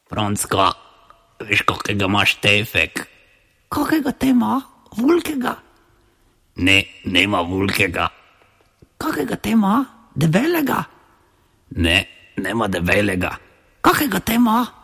Franska, veš, kakega imaš tefek? Kakega te ima? Vulkega? Ne, nema vulkega. Kakega te ima? Debelega? Ne, nema debelega. Kakega te ima?